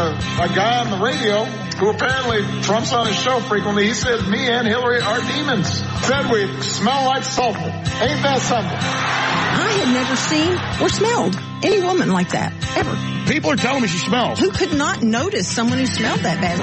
a guy on the radio who apparently Trump's on his show frequently. He said, me and Hillary are demons. Said we smell like sulfur. Ain't that something? I had never seen or smelled any woman like that, ever. People are telling me she smells. Who could not notice someone who smelled that bad?